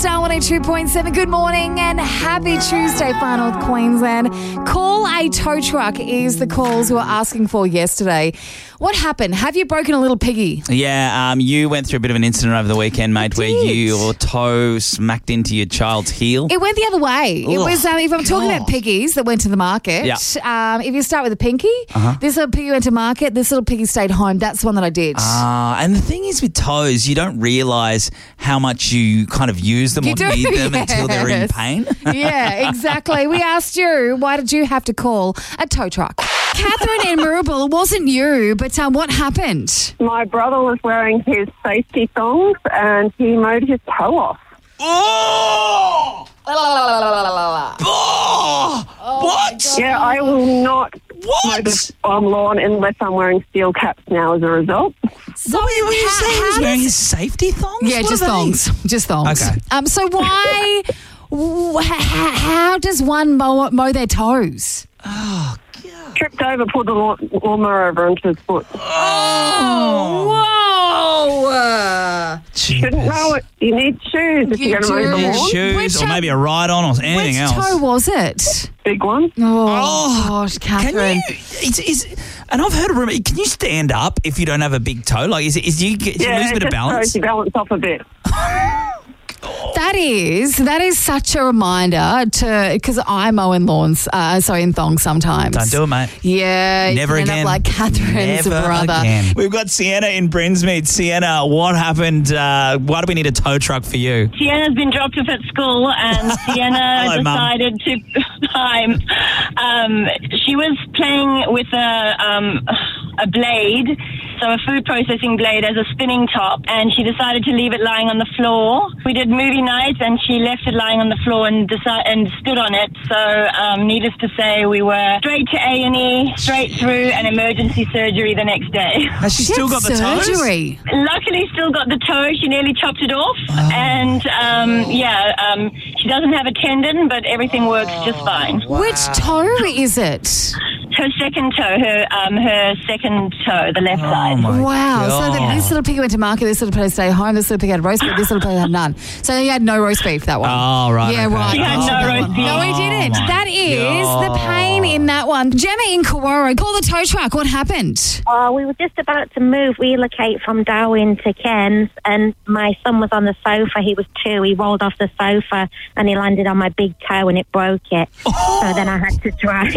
Star 102.7. Good morning and happy Tuesday, Far North Queensland. Call a tow truck is the calls we were asking for yesterday. What happened? Have you broken a little piggy? Yeah, you went through a bit of an incident over the weekend, mate, where did. your toe smacked into your child's heel. It went the other way. It was, if I'm talking about piggies that went to the market, if you start with a pinky, this little piggy went to market, this little piggy stayed home. That's the one that I did. And the thing is with toes, you don't realise how much you kind of use them or need them until they're in pain. Yeah, exactly. We asked you, why did you have to call a tow truck? Catherine in Maroochydore, it wasn't you, but what happened? My brother was wearing his safety thongs and he mowed his toe off. Oh! What? Yeah, I will not mow the lawn unless I'm wearing steel caps now as a result. So what were you saying? He was wearing his safety thongs? Yeah, just thongs. Just thongs. Okay. So why, how does one mow their toes? Oh, Tripped over, pulled the lawnmower over onto his foot. Whoa! Shouldn't know it. You need shoes if you're going to mow the lawn. Shoes or maybe a ride-on or anything else. Which toe was it? Big one. Oh, gosh, Catherine. And I've heard a rumor, can you stand up if you don't have a big toe? Like, do you lose a bit of balance? Yeah, you balance off a bit. That is such a reminder because I mow in lawns, in thongs sometimes. Don't do it, mate. Yeah. Never you again. End up like Catherine's Never brother. Again. We've got Sienna in Brinsmead. Sienna, what happened? Why do we need a tow truck for you? Sienna's been dropped off at school and Sienna Hello, decided to... Hi. She was playing with a blade, so a food processing blade as a spinning top, and she decided to leave it lying on the floor. We did movie night and she left it lying on the floor and stood on it. So needless to say, we were straight to A&E, straight through an emergency surgery the next day. Has she still got the toes? Surgery. Luckily, still got the toe. She nearly chopped it off. And, she doesn't have a tendon, but everything works just fine. Wow. Which toe is it? Her second toe, her second toe, the left side. My Wow. God. So this little piggy went to market, this little pig stayed home, this little pig had roast beef, this little pig had none. So you had no roast beef, that one. Oh, right. Yeah, okay. right. She had no roast beef. No, he didn't. my That is God. the pain in that one. Gemma in Kawara, call the tow truck. What happened? We were just about to relocate from Darwin to Cairns, and my son was on the sofa. He was 2. He rolled off the sofa and he landed on my big toe and it broke it. So then I had to drive.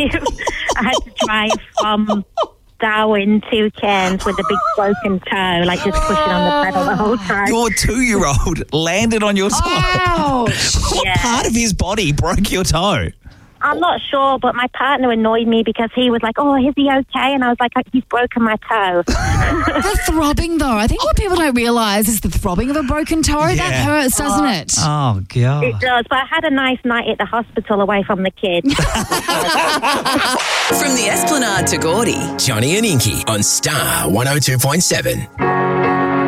From Darwin to Cairns with a big broken toe, like just pushing on the pedal the whole time. Your 2-year-old landed on your toe. Ouch. What part of his body broke your toe? I'm not sure, but my partner annoyed me because he was like, "Oh, is he okay?" And I was like, "He's broken my toe." The throbbing, though. I think what people don't realise is the throbbing of a broken toe. Yeah. That hurts, doesn't it? Oh, God. It does, but I had a nice night at the hospital away from the kids. From the Esplanade to Gordy, Johnny and Inky on Star 102.7.